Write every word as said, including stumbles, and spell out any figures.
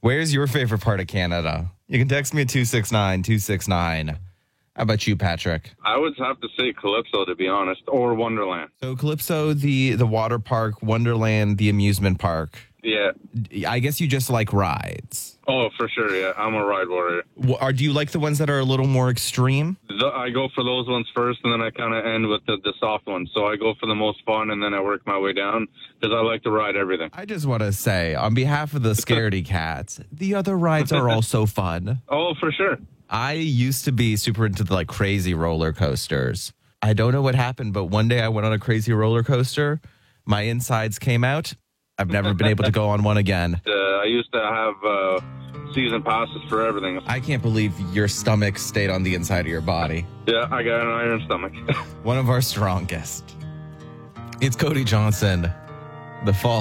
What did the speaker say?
Where's your favorite part of Canada? You can text me at two six nine, two six nine. How about you, Patrick? I would have to say Calypso, to be honest, or Wonderland. So Calypso, the, the water park, Wonderland, the amusement park. Yeah. I guess you just like rides. Oh, for sure, yeah. I'm a ride warrior. Wh- Are, do you like the ones that are a little more extreme? The, I go for those ones first, and then I kind of end with the, the soft ones. So I go for the most fun, and then I work my way down, because I like to ride everything. I just want to say, on behalf of the Scaredy Cats, the other rides are also fun. Oh, for sure. I used to be super into the like crazy roller coasters. I don't know what happened, but one day I went on a crazy roller coaster. My insides came out. I've never been able to go on one again. Uh, I used to have uh, season passes for everything. I can't believe your stomach stayed on the inside of your body. Yeah, I got an iron stomach. One of our strongest. It's Cody Johnson. The Fall